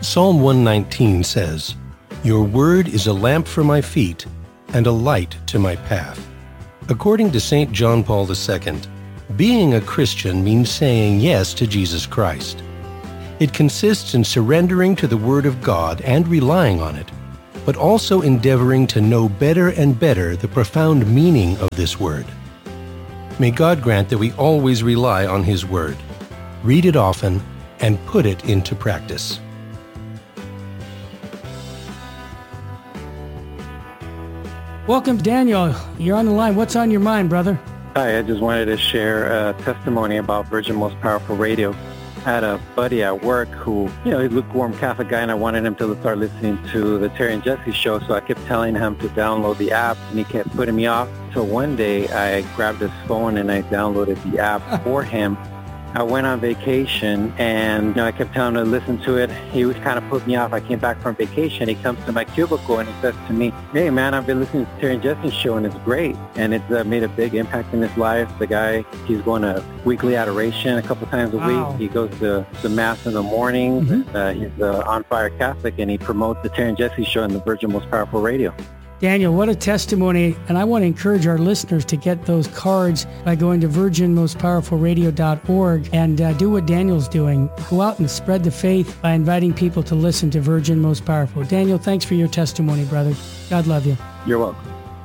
Psalm 119 says, "Your word is a lamp for my feet and a light to my path." According to St. John Paul II, being a Christian means saying yes to Jesus Christ. It consists in surrendering to the Word of God and relying on it, but also endeavoring to know better and better the profound meaning of this Word. May God grant that we always rely on His Word, read it often, and put it into practice. Welcome, Daniel. You're on the line. What's on your mind, brother? Hi, I just wanted to share a testimony about Virgin Most Powerful Radio. I had a buddy at work who, he's a lukewarm Catholic guy, and I wanted him to start listening to the Terry and Jesse show, so I kept telling him to download the app, and he kept putting me off. So one day, I grabbed his phone and I downloaded the app for him. I went on vacation, and I kept telling him to listen to it. He was kind of put me off. I came back from vacation. He comes to my cubicle, and he says to me, "Hey, man, I've been listening to Terry and Jesse's show, and it's great." And it's made a big impact in his life. The guy, he's going to weekly adoration a couple times a week. He goes to Mass in the morning. Mm-hmm. He's an on-fire Catholic, and he promotes the Terry and Jesse show on the Virgin Most Powerful Radio. Daniel, what a testimony. And I want to encourage our listeners to get those cards by going to virginmostpowerfulradio.org and do what Daniel's doing. Go out and spread the faith by inviting people to listen to Virgin Most Powerful. Daniel, thanks for your testimony, brother. God love you. You're welcome.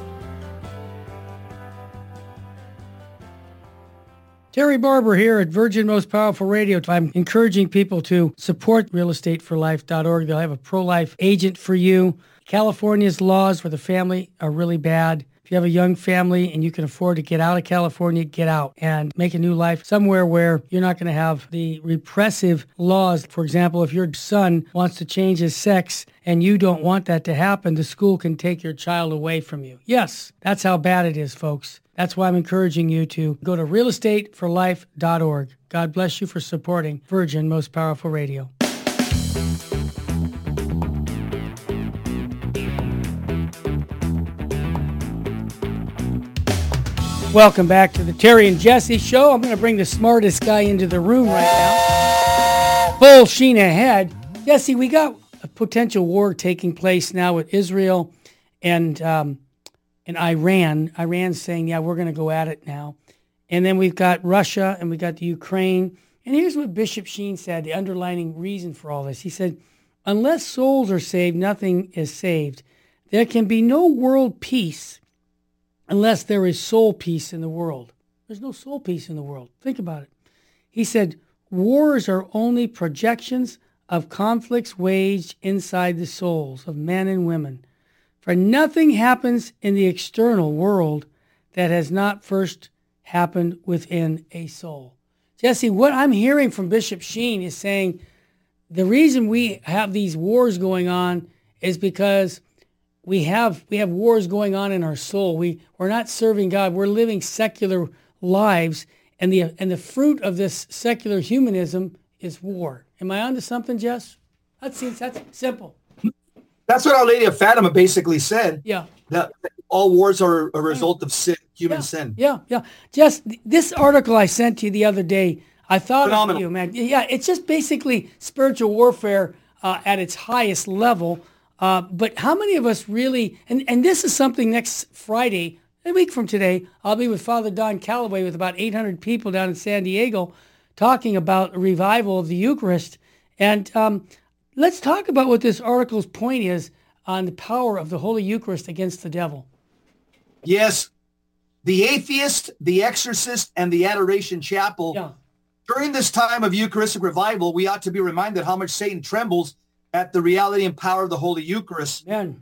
Terry Barber here at Virgin Most Powerful Radio. I'm encouraging people to support realestateforlife.org. They'll have a pro-life agent for you. California's laws for the family are really bad. If you have a young family and you can afford to get out of California, get out and make a new life somewhere where you're not going to have the repressive laws. For example, if your son wants to change his sex and you don't want that to happen, the school can take your child away from you. Yes, that's how bad it is, folks. That's why I'm encouraging you to go to realestateforlife.org. God bless you for supporting Virgin Most Powerful Radio. Welcome back to the Terry and Jesse Show. I'm going to bring the smartest guy into the room right now. Full sheen ahead. Jesse, we got a potential war taking place now with Israel and Iran. Iran's saying, yeah, we're going to go at it now. And then we've got Russia and we got the Ukraine. And here's what Bishop Sheen said, the underlying reason for all this. He said, unless souls are saved, nothing is saved. There can be no world peace unless there is soul peace in the world. There's no soul peace in the world. Think about it. He said, wars are only projections of conflicts waged inside the souls of men and women. For nothing happens in the external world that has not first happened within a soul. Jesse, what I'm hearing from Bishop Sheen is saying the reason we have these wars going on is because we have wars going on in our soul. We're not serving God. We're living secular lives, and the fruit of this secular humanism is war. Am I onto something, Jess? That's simple. That's what Our Lady of Fatima basically said. Yeah. That all wars are a result of sin, human sin. Yeah. Jess, this article I sent to you the other day, I thought Phenomenal. of you, man. Yeah, it's just basically spiritual warfare at its highest level. But how many of us really, and this is something next Friday, a week from today, I'll be with Father Don Calloway with about 800 people down in San Diego talking about a revival of the Eucharist. And let's talk about what this article's point is on the power of the Holy Eucharist against the devil. Yes, the atheist, the exorcist, and the adoration chapel. Yeah. During this time of Eucharistic revival, we ought to be reminded how much Satan trembles at the reality and power of the Holy Eucharist. Man.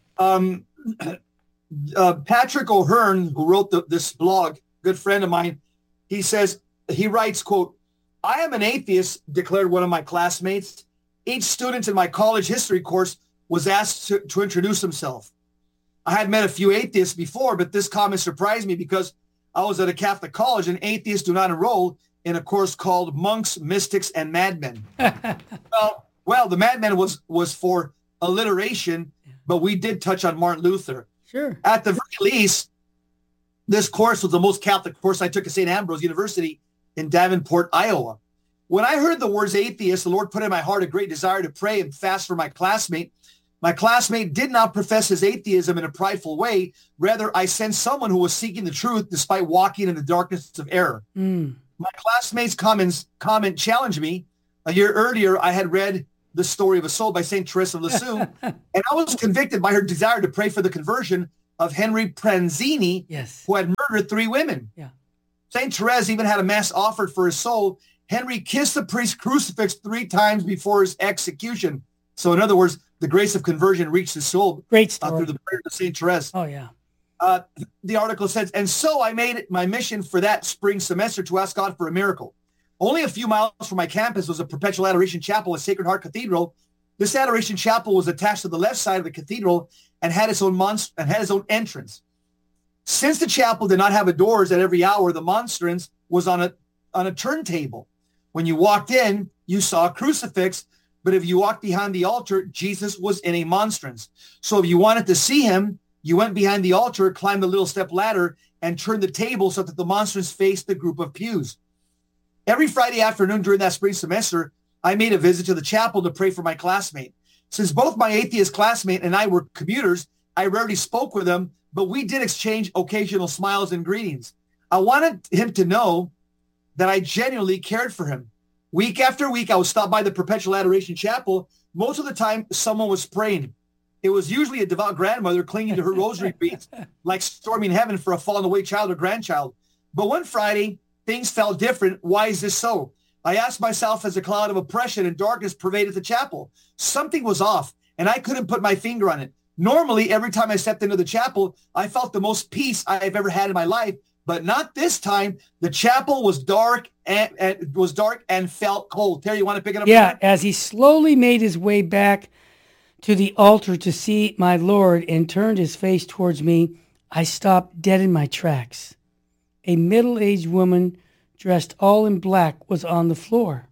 Patrick O'Hearn, who wrote this blog, good friend of mine, he writes, quote, "I am an atheist," declared one of my classmates. Each student in my college history course was asked to introduce himself. I had met a few atheists before, but this comment surprised me because I was at a Catholic college and atheists do not enroll in a course called Monks, Mystics, and Madmen. Well, the Madmen was for alliteration, but we did touch on Martin Luther. Sure. At the very least, this course was the most Catholic course I took at St. Ambrose University in Davenport, Iowa. When I heard the words atheist, the Lord put in my heart a great desire to pray and fast for my classmate. My classmate did not profess his atheism in a prideful way. Rather, I sensed someone who was seeking the truth despite walking in the darkness of error. My classmate's comment challenged me. A year earlier, I had read The Story of a Soul by St. Teresa of Lisieux, and I was convicted by her desire to pray for the conversion of Henry Pranzini, who had murdered 3 women. St. Teresa even had a mass offered for his soul. Henry kissed the priest's crucifix 3 times before his execution. So in other words, the grace of conversion reached his soul. Great story. Through the prayer of St. Teresa. Oh, yeah. The article says, and so I made it my mission for that spring semester to ask God for a miracle. Only a few miles from my campus was a Perpetual Adoration Chapel at Sacred Heart Cathedral. This Adoration Chapel was attached to the left side of the cathedral and had its own entrance. Since the chapel did not have doors at every hour, the monstrance was on a turntable. When you walked in, you saw a crucifix, but if you walked behind the altar, Jesus was in a monstrance. So if you wanted to see him, you went behind the altar, climbed the little step ladder, and turned the table so that the monstrance faced the group of pews. Every Friday afternoon during that spring semester, I made a visit to the chapel to pray for my classmate. Since both my atheist classmate and I were commuters, I rarely spoke with him, but we did exchange occasional smiles and greetings. I wanted him to know that I genuinely cared for him. Week after week, I would stop by the Perpetual Adoration Chapel. Most of the time, someone was praying. It was usually a devout grandmother clinging to her rosary beads, like storming heaven for a fallen away child or grandchild. But one Friday, things felt different. Why is this so? I asked myself as a cloud of oppression and darkness pervaded the chapel. Something was off, and I couldn't put my finger on it. Normally, every time I stepped into the chapel, I felt the most peace I've ever had in my life, but not this time. The chapel was dark and felt cold. Terry, you want to pick it up? Yeah, as he slowly made his way back to the altar to see my Lord and turned his face towards me, I stopped dead in my tracks. A middle-aged woman dressed all in black was on the floor.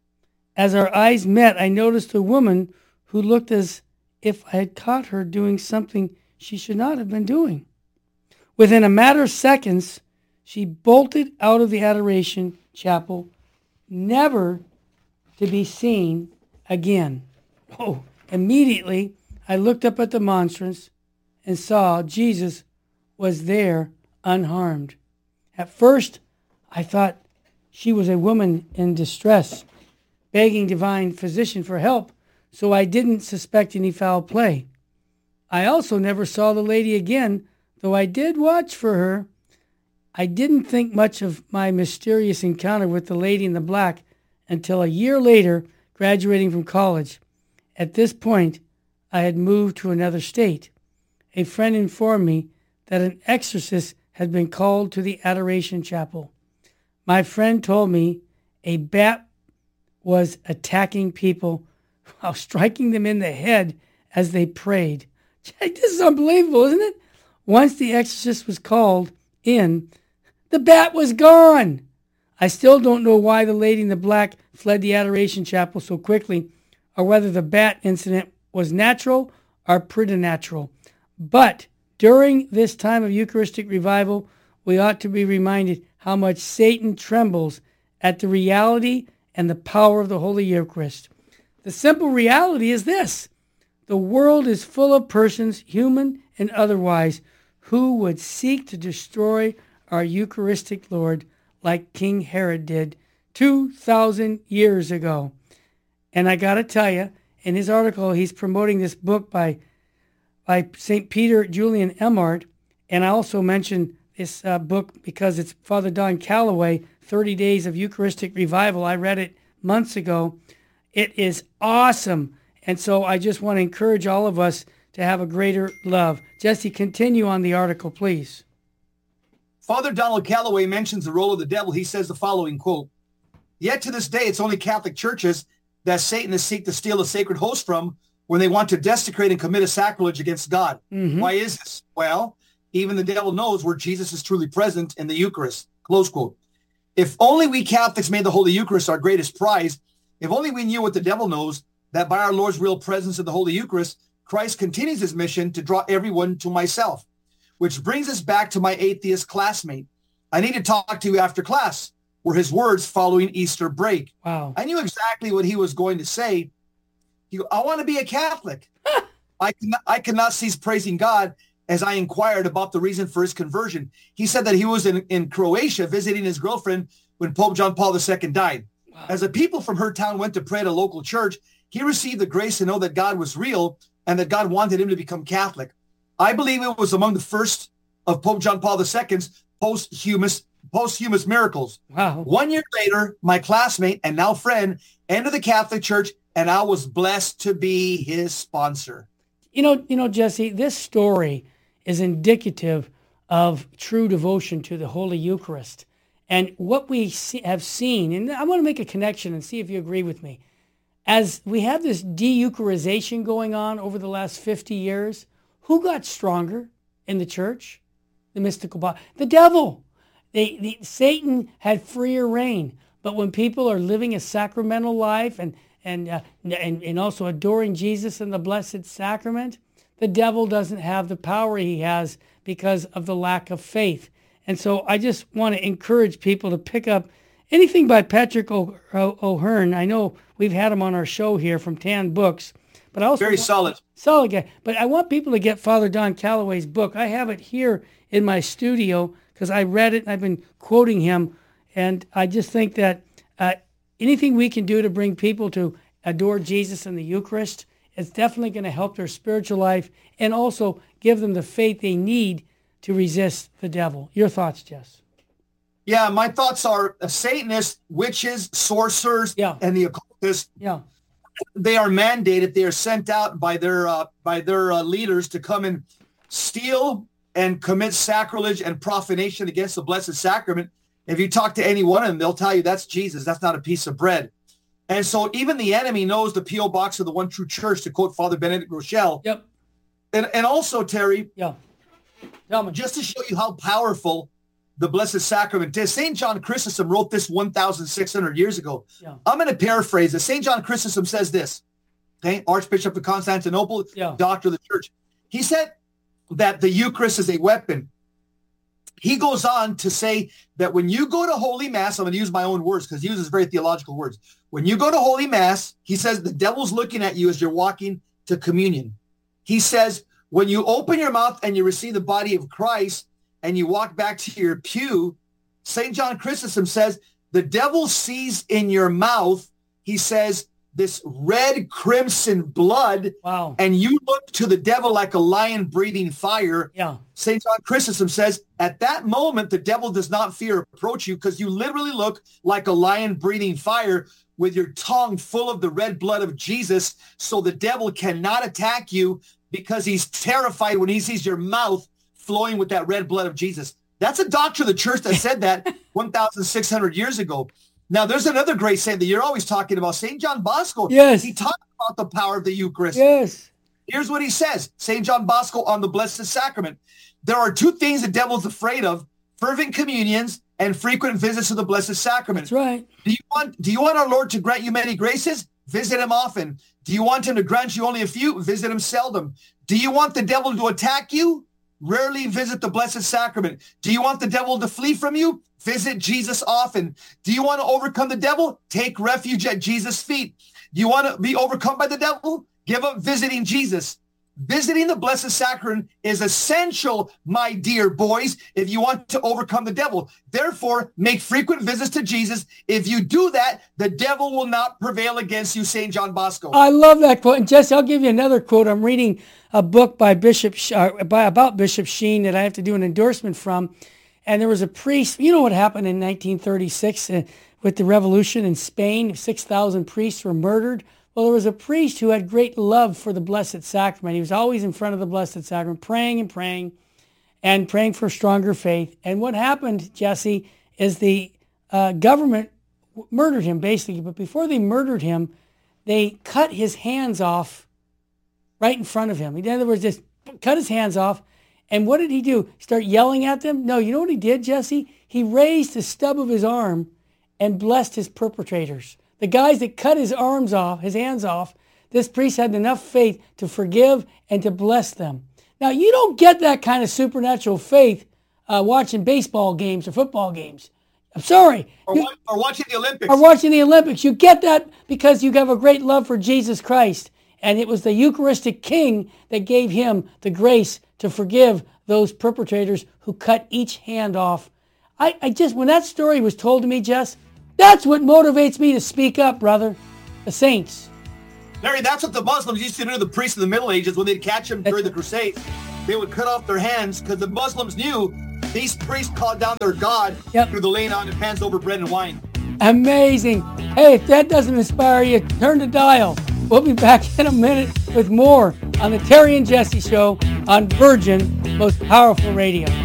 As our eyes met, I noticed a woman who looked as if I had caught her doing something she should not have been doing. Within a matter of seconds, she bolted out of the Adoration Chapel, never to be seen again. Oh, immediately, I looked up at the monstrance and saw Jesus was there unharmed. At first, I thought she was a woman in distress, begging divine physician for help, so I didn't suspect any foul play. I also never saw the lady again, though I did watch for her. I didn't think much of my mysterious encounter with the lady in the black until a year later, graduating from college. At this point, I had moved to another state. A friend informed me that an exorcist had been called to the Adoration Chapel. My friend told me a bat was attacking people while striking them in the head as they prayed. This is unbelievable, isn't it? Once the exorcist was called in, the bat was gone. I still don't know why the lady in the black fled the Adoration Chapel so quickly, or whether the bat incident was natural or preternatural. But during this time of Eucharistic revival, we ought to be reminded how much Satan trembles at the reality and the power of the Holy Eucharist. The simple reality is this: the world is full of persons, human and otherwise, who would seek to destroy our Eucharistic Lord like King Herod did 2,000 years ago. And I got to tell you, in his article, he's promoting this book by St. Peter Julian Emard. And I also mentioned this book because it's Father Don Calloway, 30 Days of Eucharistic Revival. I read it months ago. It is awesome. And so I just want to encourage all of us to have a greater love. Jesse, continue on the article, please. Father Donald Calloway mentions the role of the devil. He says the following, quote, "Yet to this day, it's only Catholic churches that Satanists seek to steal a sacred host from when they want to desecrate and commit a sacrilege against God." Mm-hmm. Why is this? Well, even the devil knows where Jesus is truly present in the Eucharist, close quote. If only we Catholics made the Holy Eucharist our greatest prize, if only we knew what the devil knows, that by our Lord's real presence in the Holy Eucharist, Christ continues his mission to draw everyone to myself. Which brings us back to my atheist classmate. I need to talk to you after class. were his words following Easter break. Wow. I knew exactly what he was going to say. He go, I want to be a Catholic. I cannot cease praising God as I inquired about the reason for his conversion. He said that he was in Croatia visiting his girlfriend when Pope John Paul II died. Wow. As the people from her town went to pray at a local church, he received the grace to know that God was real and that God wanted him to become Catholic. I believe it was among the first of Pope John Paul II's posthumous miracles. Wow. 1 year later, my classmate and now friend entered the Catholic Church, and I was blessed to be his sponsor. You know, Jesse, this story is indicative of true devotion to the Holy Eucharist. And what we have seen, and I want to make a connection and see if you agree with me. As we have this de-Eucharization going on over the last 50 years, who got stronger in the church? The mystical body. The devil. Satan had freer reign. But when people are living a sacramental life and also adoring Jesus in the Blessed Sacrament, the devil doesn't have the power he has because of the lack of faith. And so I just want to encourage people to pick up anything by Patrick O'Hearn. I know we've had him on our show here from Tan Books. But I also very solid guy. But I want people to get Father Don Calloway's book. I have it here in my studio because I read it and I've been quoting him. And I just think that anything we can do to bring people to adore Jesus in the Eucharist is definitely going to help their spiritual life and also give them the faith they need to resist the devil. Your thoughts, Jess? Yeah, my thoughts are Satanists, witches, sorcerers, and the occultists. Yeah. They are mandated. They are sent out by their leaders to come and steal and commit sacrilege and profanation against the Blessed Sacrament. If you talk to any one of them, they'll tell you that's Jesus. That's not a piece of bread. And so even the enemy knows the P.O. Box of the One True Church, to quote Father Benedict Rochelle. Yep. And also, Terry, just to show you how powerful the Blessed Sacrament is, St. John Chrysostom wrote this 1,600 years ago. Yeah. I'm going to paraphrase it. St. John Chrysostom says this, okay? Archbishop of Constantinople, doctor of the church. He said that the Eucharist is a weapon. He goes on to say that when you go to Holy Mass, I'm going to use my own words because he uses very theological words. When you go to Holy Mass, he says the devil's looking at you as you're walking to communion. He says when you open your mouth and you receive the body of Christ and you walk back to your pew, St. John Chrysostom says the devil sees in your mouth, he says, this red crimson blood, and you look to the devil like a lion breathing fire. Yeah. St. John Chrysostom says, at that moment, the devil does not fear approach you because you literally look like a lion breathing fire with your tongue full of the red blood of Jesus. So the devil cannot attack you because he's terrified when he sees your mouth flowing with that red blood of Jesus. That's a doctrine of the church that said that 1,600 years ago. Now, there's another great saint that you're always talking about, St. John Bosco. Yes. He talked about the power of the Eucharist. Yes. Here's what he says, St. John Bosco on the Blessed Sacrament. There are two things the devil's afraid of, fervent communions and frequent visits to the Blessed Sacrament. That's right. Do you want our Lord to grant you many graces? Visit him often. Do you want him to grant you only a few? Visit him seldom. Do you want the devil to attack you? Rarely visit the Blessed Sacrament. Do you want the devil to flee from you? Visit Jesus often. Do you want to overcome the devil? Take refuge at Jesus' feet. Do you want to be overcome by the devil? Give up visiting Jesus. Visiting the Blessed Sacrament is essential, my dear boys, if you want to overcome the devil. Therefore, make frequent visits to Jesus. If you do that, the devil will not prevail against you, St. John Bosco. I love that quote. And Jesse, I'll give you another quote. I'm reading a book by about Bishop Sheen that I have to do an endorsement from. And there was a priest, you know what happened in 1936 with the revolution in Spain? 6,000 priests were murdered. Well, there was a priest who had great love for the Blessed Sacrament. He was always in front of the Blessed Sacrament, praying and praying and praying for stronger faith. And what happened, Jesse, is the government murdered him, basically. But before they murdered him, they cut his hands off right in front of him. In other words, just cut his hands off. And what did he do? Start yelling at them? No, you know what he did, Jesse? He raised the stub of his arm and blessed his perpetrators. The guys that cut his arms off, his hands off, this priest had enough faith to forgive and to bless them. Now, you don't get that kind of supernatural faith watching baseball games or football games. I'm sorry. Or watching the Olympics. Or watching the Olympics. You get that because you have a great love for Jesus Christ. And it was the Eucharistic King that gave him the grace to forgive those perpetrators who cut each hand off. I just, when that story was told to me, Jess, that's what motivates me to speak up, brother. The saints. Larry, that's what the Muslims used to do to the priests in the Middle Ages when they'd catch them during the Crusades. They would cut off their hands because the Muslims knew these priests called down their God through the laying on of hands over bread and wine. Amazing. Hey, if that doesn't inspire you, turn the dial. We'll be back in a minute with more on the Terry and Jesse Show on Virgin Most Powerful Radio.